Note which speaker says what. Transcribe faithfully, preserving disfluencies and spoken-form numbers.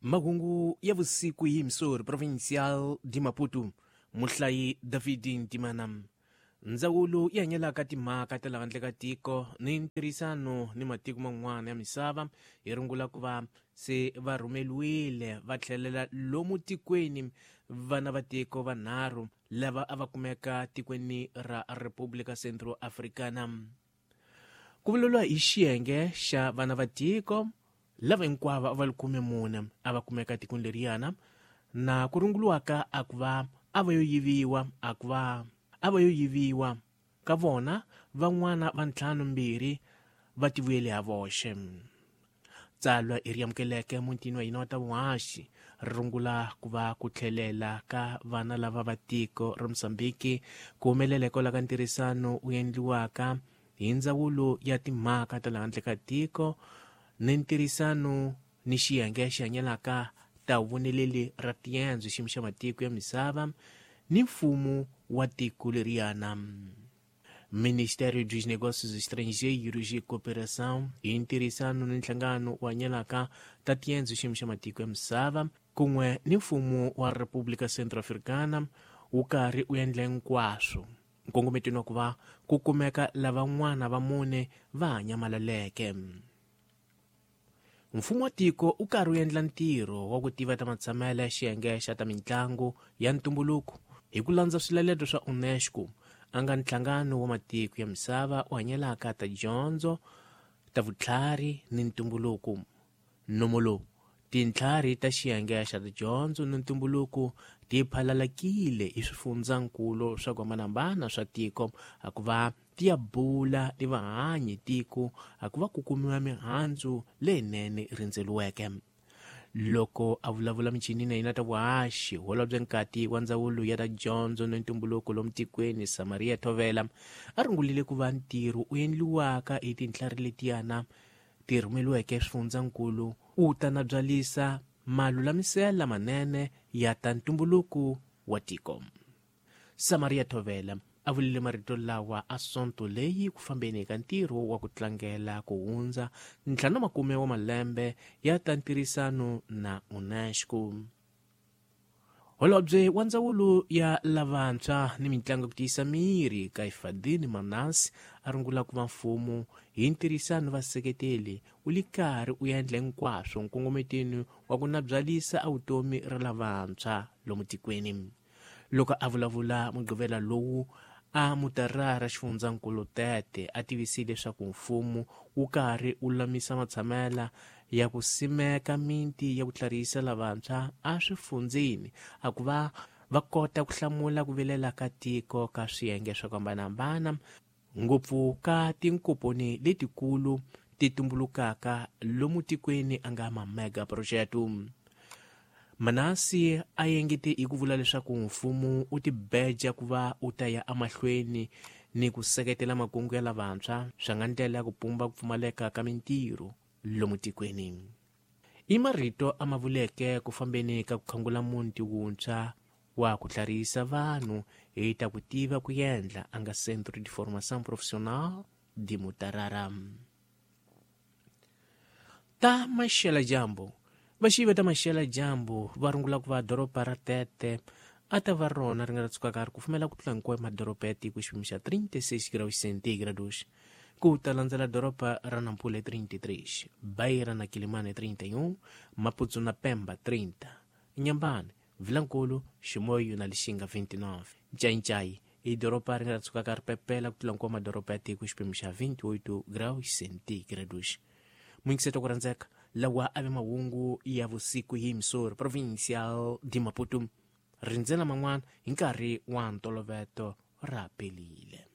Speaker 1: Mahungu ya vusiku hi Misori provincial di Maputo, muhlayi David Ntimanam. Ndzawulo yi hanyelaka timhaka ta laha handle ka tiko ni ntirhisano ni matiko man'wana ya misava yi rungula ku va se va rhumeliwile va tlhelela lomu tikweni vana va tiko vanharhu lava a va kumeka tikweni ra República Centro Africana. Ku vulavuriwa hi xiyenge xa vana va tiko lava hinkwavo a va khume mune a va kumeka tikweni leriyana na ku runguriwaka a ku va a va yo yiviwa a ku va a va yo yiviwa ka vona van'wana va ntlhanu mbirhi va tivuyele ha voxe. Tsalwa i ri amukeleke mutini wa hina wa ta vuhaxi rungula ku va ku tlhelela ka vana lava va tiko ra Mosambiki ku humelela hikwalaho ka ntirhisano wu endliwaka hi ndzawulo ya timhaka ta laha handle ka tiko ni ntirhisano ni xiyenge xi hanyelaka ta vuneleli ra tiyendzo xiyimo xa matiko ya misava ni mfumo wa tiko leriyana. Ministério dos Negócios Estrangeiros e Cooperação hi ntirhisano ni nhlangano wa hanyelaka ta tiyendzo xiyimo xa matiko ya misava kun'we ni mfumo wa República Centro-Africana wu karhi u endla hinkwaswo nkongometweni wa ku va ku kumeka lavan'wana va mune va hanya malaleke. Mfumo wa tiko u karhi u endla ntirho wa ku tiva ta matshemelo ya xiyenge xa ta mitlangu ya ntumbuluko hi ku landza swiletelo swa UNESCO a nga nhlangano wa matiko ya misava u hanyelaka ta dyondzo ta vutlhari ni ntumbuluko. Nomolo tintlhari ta xiyenge xa dyondzo ni ntumbuluko ti phalalakile hi swifundzankulu swa ku hambanahambana swa tiko a ku va ti ya bula ni vahanyi tiko a ku va ku kumiwa mihandzu leyinene rindzeliweke. Loko a vulavula michinini hina ta vuhaxi holobye nkati wa ndzawulo ya ta dyondzo ni ntumbuluko lomu tikweni Samaria Thovela a rungulile ku va ntirho u endliwaka hi tintlhari letiyana ti rhumeliweke swifundzankulu u ta na byalisa malulamisela manene ya ta ntumbuluko wa tiko. Samaria Thovela a vulile marito lawa a sonto leyi ku fambeni ka ntirho wa ku tlangela ku hundza ntlhanu makume wa malembe ya ta ntirhisano na UNESCO. Holobye wa ndzawulo ya lavantshwa ni mitlangu ku tiyisa miri Kaifadini Manasi a rungula ku va mfumo hi ntirhisano vaseketeli u li karhi u endla hinkwaswo nkongometeni wa ku nabyalisa a vutomi ra lavantshwa lomu tikweni. Loko a vulavula mugqivela lowu a mutarara xifundzankulu Tete a tivisile leswaku mfumo wu karhi u lamisa matshamela ya ku simeka miti ya ku tlharihisa lavantshwa a swifundzeni a ku va va kota ku hlamula ku vilela ka tiko ka swiyenge swa ku hambanahambana ngopfu ka tinkoponi letikulu ti tumbulukaka lomu tikweni a nga ma mega project. Manasi a yengete hi ku vula leswaku mfumo u tibeja ku va u ta ya amahlweni ni ku seketela makungu ya lavantshwa swa nga ndlela ya ku pumba ku pfumaleka ka mintirho lomu tikweni. I marito a ma vuleke ku fambeni ka ku khangula munti wuntshwa wa ku tlharihisa vanhu hi ta ku tiva ku endla a nga Centro de Formação Profissional di Mutarara. Ta Maxela Jambo vaxive ta Maxela Jambo va rungula ku va doropa ra Tete a ta va rona ri nga ri tshukaka ri ku fumela ku tlula hinkwayo madoropa ya tiko xipimo xa thirty-six graus centigrados ku ta landzela doropa ra Nampula thirty-three, Beira na Quilimane thirty-one, Maputo na Pemba thirty, Inhambane, Vilankulu, Chimoio na Lixinga twenty-nine, Nchai i doropa ri nga ri tshukaka ri pepela ku tlula hinkwayo madoropa ya tiko xipimo xa twenty-eight graus centigrados. Muingiseto ku rhandzeka lawa ave mahungu ya vusiku hi Misori provincial di Maputo rindzela man'wana hi nkarhi wa ntolovelo ra pelile.